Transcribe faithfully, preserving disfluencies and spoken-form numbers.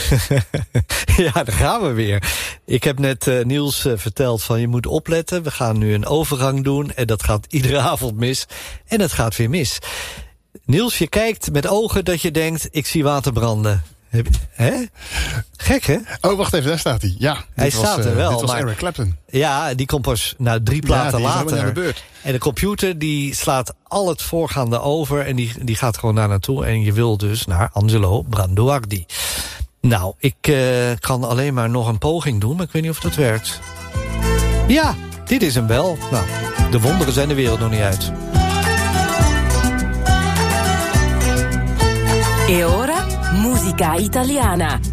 Ja, daar gaan we weer. Ik heb net uh, Niels uh, verteld van je moet opletten. We gaan nu een overgang doen en dat gaat iedere avond mis. En het gaat weer mis. Niels, je kijkt met ogen dat je denkt, ik zie water branden. Hè? Gek, hè? Oh, wacht even, daar staat hij. Ja, hij dit staat was, er wel. Dit was maar, Eric Clapton. Ja, die komt pas nou, drie platen ja, later. Aan de beurt. En de computer die slaat al het voorgaande over en die, die gaat gewoon daar naartoe. En je wil dus naar Angelo Branduardi. Nou, ik uh, kan alleen maar nog een poging doen, maar ik weet niet of dat werkt. Ja, dit is hem wel. Nou, de wonderen zijn de wereld nog niet uit. E ora, musica italiana.